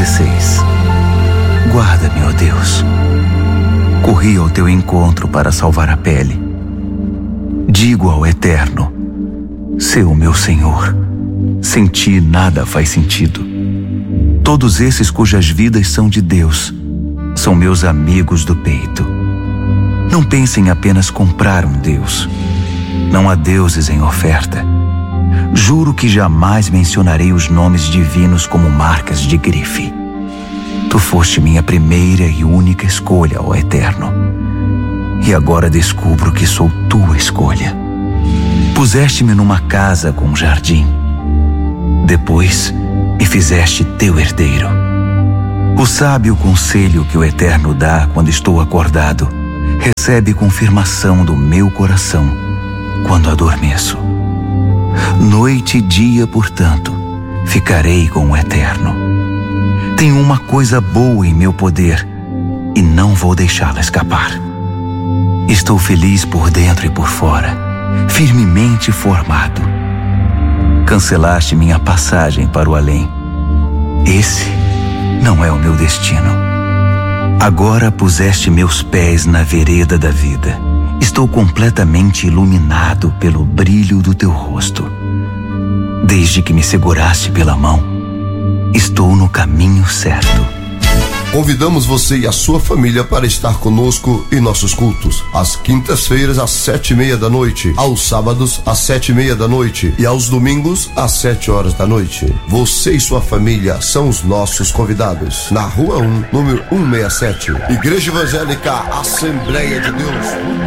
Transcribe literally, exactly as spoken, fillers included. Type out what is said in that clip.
dezesseis. Guarda-me, ó Deus. Corri ao teu encontro para salvar a pele. Digo ao Eterno: sê o meu Senhor. Sem ti nada faz sentido. Todos esses cujas vidas são de Deus são meus amigos do peito. Não pense em apenas comprar um Deus. Não há deuses em oferta. Juro que jamais mencionarei os nomes divinos como marcas de grife. Tu foste minha primeira e única escolha, ó Eterno. E agora descubro que sou tua escolha. Puseste-me numa casa com um jardim. Depois me fizeste teu herdeiro. O sábio conselho que o Eterno dá quando estou acordado recebe confirmação do meu coração quando adormeço. Noite e dia, portanto, ficarei com o Eterno. Tenho uma coisa boa em meu poder e não vou deixá-la escapar. Estou feliz por dentro e por fora, firmemente formado. Cancelaste minha passagem para o além. Esse não é o meu destino. Agora puseste meus pés na vereda da vida. Estou completamente iluminado pelo brilho do teu rosto. Desde que me seguraste pela mão, estou no caminho certo. Convidamos você e a sua família para estar conosco em nossos cultos. Às quintas-feiras, às sete e meia da noite. Aos sábados, às sete e meia da noite. E aos domingos, às sete horas da noite. Você e sua família são os nossos convidados. Na Rua um, número cento e sessenta e sete. Igreja Evangélica Assembleia de Deus.